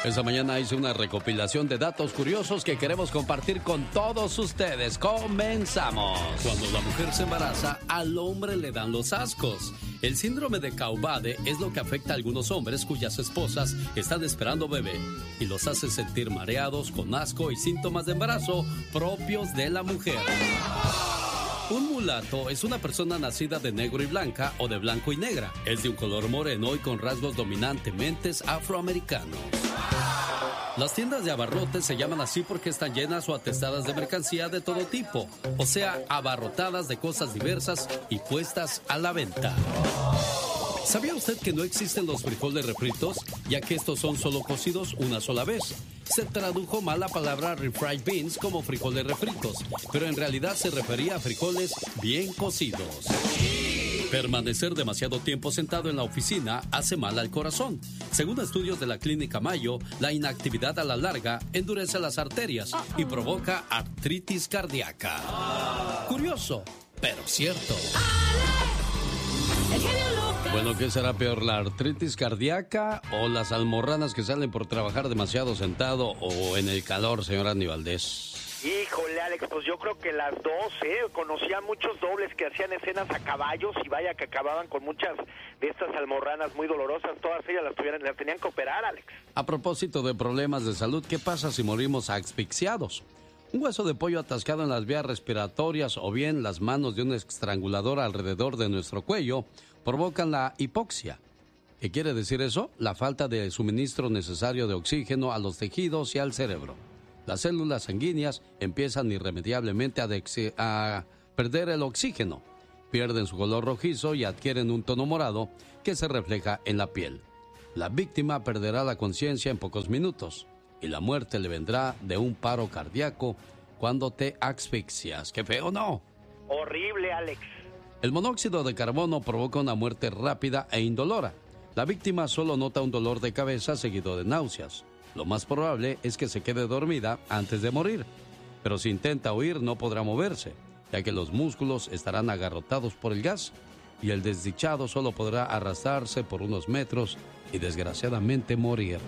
Esta mañana hice una recopilación de datos curiosos que queremos compartir con todos ustedes. ¡Comenzamos! Cuando la mujer se embaraza, al hombre le dan los ascos. El síndrome de Caubade es lo que afecta a algunos hombres cuyas esposas están esperando bebé y los hace sentir mareados, con asco y síntomas de embarazo propios de la mujer. Un mulato es una persona nacida de negro y blanca o de blanco y negra. Es de un color moreno y con rasgos dominantemente afroamericanos. Las tiendas de abarrotes se llaman así porque están llenas o atestadas de mercancía de todo tipo, o sea, abarrotadas de cosas diversas y puestas a la venta. ¿Sabía usted que no existen los frijoles refritos, ya que estos son solo cocidos una sola vez? Se tradujo mal la palabra refried beans como frijoles refritos, pero en realidad se refería a frijoles bien cocidos. Permanecer demasiado tiempo sentado en la oficina hace mal al corazón. Según estudios de la Clínica Mayo, la inactividad a la larga endurece las arterias y provoca artritis cardíaca. Curioso, pero cierto. Bueno, ¿qué será peor, la artritis cardíaca o las almorranas que salen por trabajar demasiado sentado o en el calor, señor Andy Valdés? Híjole, Alex, pues yo creo que las dos, Conocía muchos dobles que hacían escenas a caballos y vaya que acababan con muchas de estas almorranas muy dolorosas. Todas ellas las tenían que operar, Alex. A propósito de problemas de salud, ¿qué pasa si morimos asfixiados? Un hueso de pollo atascado en las vías respiratorias o bien las manos de un estrangulador alrededor de nuestro cuello provocan la hipoxia. ¿Qué quiere decir eso? La falta de suministro necesario de oxígeno a los tejidos y al cerebro. Las células sanguíneas empiezan irremediablemente a perder el oxígeno, pierden su color rojizo y adquieren un tono morado que se refleja en la piel. La víctima perderá la conciencia en pocos minutos y la muerte le vendrá de un paro cardíaco cuando te asfixias. ¡Qué feo, no! Horrible, Alex. El monóxido de carbono provoca una muerte rápida e indolora. La víctima solo nota un dolor de cabeza seguido de náuseas. Lo más probable es que se quede dormida antes de morir, pero si intenta huir no podrá moverse, ya que los músculos estarán agarrotados por el gas y el desdichado solo podrá arrastrarse por unos metros y desgraciadamente morir.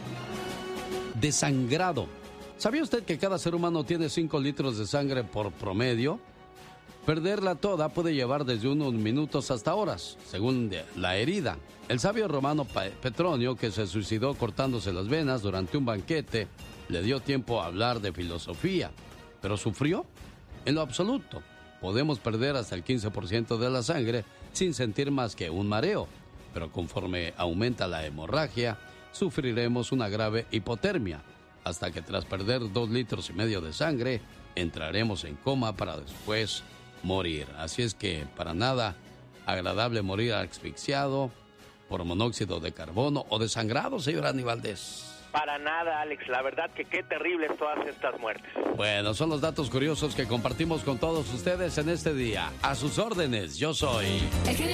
Desangrado. ¿Sabía usted que cada ser humano tiene 5 litros de sangre por promedio? Perderla toda puede llevar desde unos minutos hasta horas, según la herida. El sabio romano Petronio, que se suicidó cortándose las venas durante un banquete, le dio tiempo a hablar de filosofía. ¿Pero sufrió? En lo absoluto. Podemos perder hasta el 15% de la sangre sin sentir más que un mareo. Pero conforme aumenta la hemorragia, sufriremos una grave hipotermia, hasta que tras perder 2,5 litros de sangre, entraremos en coma para después morir. Así es que para nada agradable morir asfixiado por monóxido de carbono o desangrado, señor Andy Valdés. Para nada, Alex. La verdad que qué terribles todas estas muertes. Bueno, son los datos curiosos que compartimos con todos ustedes en este día. A sus órdenes, yo soy...